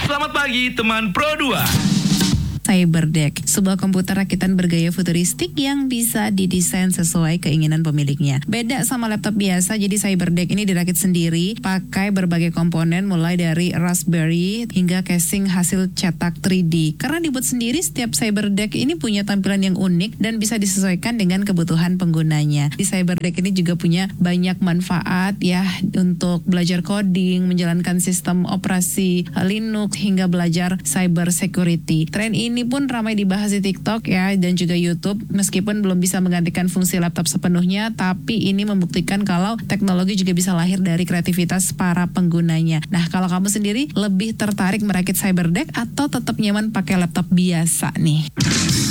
Selamat pagi teman Pro 2. CyberDeck, sebuah komputer rakitan bergaya futuristik yang bisa didesain sesuai keinginan pemiliknya. Beda sama laptop biasa, jadi CyberDeck ini dirakit sendiri, pakai berbagai komponen mulai dari Raspberry hingga casing hasil cetak 3D. Karena dibuat sendiri, setiap CyberDeck ini punya tampilan yang unik dan bisa disesuaikan dengan kebutuhan penggunanya. Di CyberDeck ini juga punya banyak manfaat ya untuk belajar coding, menjalankan sistem operasi Linux hingga belajar cyber security. Tren ini pun ramai dibahas di TikTok ya dan juga YouTube. Meskipun belum bisa menggantikan fungsi laptop sepenuhnya, tapi ini membuktikan kalau teknologi juga bisa lahir dari kreativitas para penggunanya. Nah, kalau kamu sendiri lebih tertarik merakit CyberDeck atau tetap nyaman pakai laptop biasa nih?